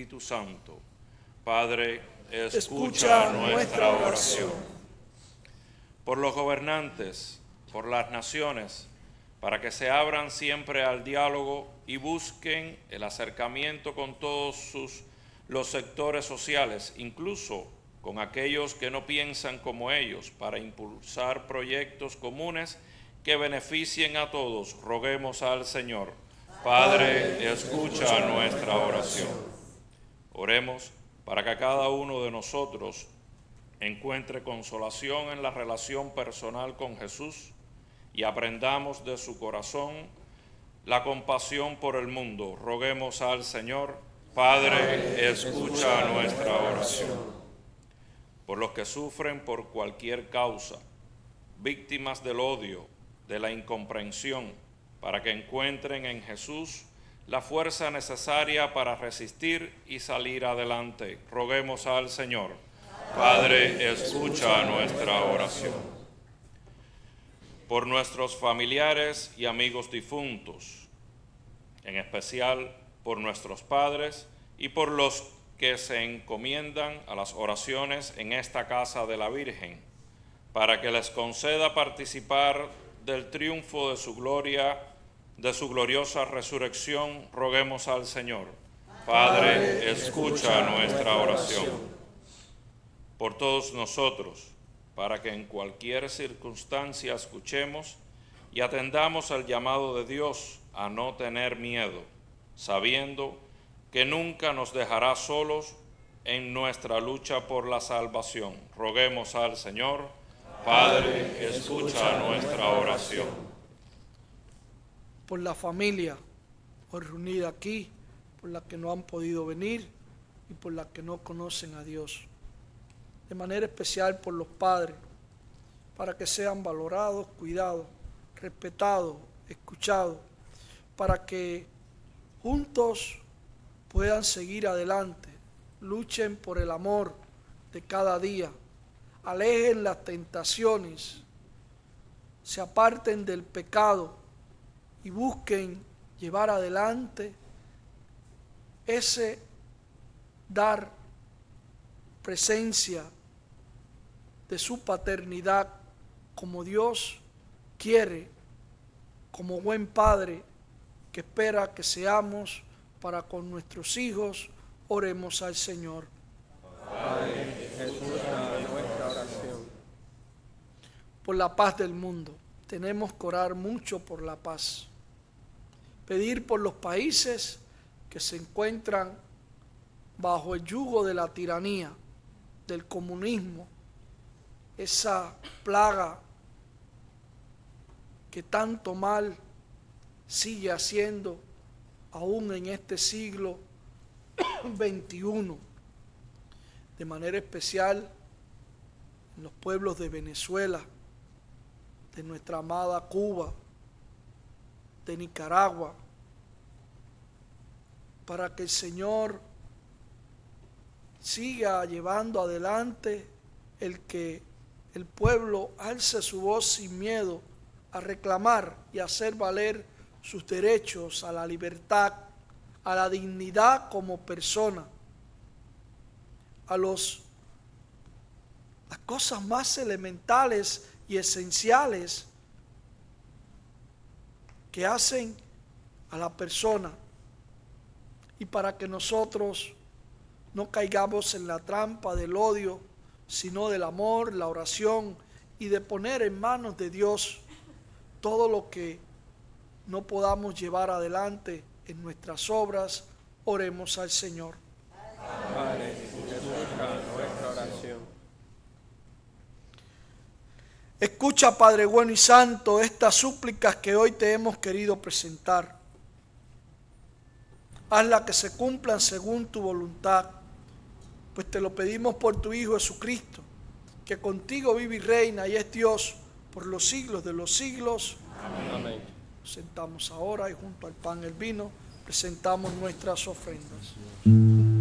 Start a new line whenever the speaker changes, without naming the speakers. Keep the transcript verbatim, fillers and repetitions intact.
Espíritu Santo. Padre, escucha,
Escucha
nuestra
nuestra
oración.
oración.
Por los gobernantes, por las naciones, para que se abran siempre al diálogo y busquen el acercamiento con todos sus, los sectores sociales, incluso con aquellos que no piensan como ellos, para impulsar proyectos comunes que beneficien a todos. Roguemos al Señor. Padre, escucha nuestra oración. Oremos para que cada uno de nosotros encuentre consolación en la relación personal con Jesús y aprendamos de su corazón la compasión por el mundo. Roguemos al Señor. Padre, escucha nuestra oración. Por los que sufren por cualquier causa, víctimas del odio, de la incomprensión, para que encuentren en Jesús la fuerza necesaria para resistir y salir adelante. Roguemos al Señor. Padre, escucha nuestra oración. Por nuestros familiares y amigos difuntos, en especial por nuestros padres y por los que se encomiendan a las oraciones en esta casa de la Virgen, para que les conceda participar del triunfo de su gloria, de su gloriosa resurrección, roguemos al Señor. Padre, escucha nuestra oración. Por todos nosotros, para que en cualquier circunstancia escuchemos y atendamos al llamado de Dios a no tener miedo, sabiendo que nunca nos dejará solos en nuestra lucha por la salvación. Roguemos al Señor. Padre, escucha nuestra oración.
Por la familia hoy reunida aquí, por las que no han podido venir y por las que no conocen a Dios. De manera especial por los padres, para que sean valorados, cuidados, respetados, escuchados, para que juntos puedan seguir adelante, luchen por el amor de cada día, alejen las tentaciones, se aparten del pecado y busquen llevar adelante ese dar presencia de su paternidad como Dios quiere, como buen padre que espera que seamos para con nuestros hijos. Oremos al Señor.
Padre, escucha nuestra oración.
Por la paz del mundo, tenemos que orar mucho por la paz. Pedir por los países que se encuentran bajo el yugo de la tiranía, del comunismo, esa plaga que tanto mal sigue haciendo aún en este siglo veintiuno, de manera especial en los pueblos de Venezuela, de nuestra amada Cuba, de Nicaragua, para que el Señor siga llevando adelante el que el pueblo alce su voz sin miedo a reclamar y hacer valer sus derechos a la libertad, a la dignidad como persona, a los, las cosas más elementales y esenciales que hacen a la persona, y para que nosotros no caigamos en la trampa del odio, sino del amor, la oración y de poner en manos de Dios todo lo que no podamos llevar adelante en nuestras obras. Oremos al Señor.
Padre, escucha nuestra oración.
Escucha, Padre bueno y santo, estas súplicas que hoy te hemos querido presentar. Hazlas que se cumplan según tu voluntad, pues te lo pedimos por tu Hijo Jesucristo, que contigo vive y reina y es Dios por los siglos de los siglos.
Amén. Amén.
Nos sentamos ahora y junto al pan y el vino presentamos nuestras ofrendas.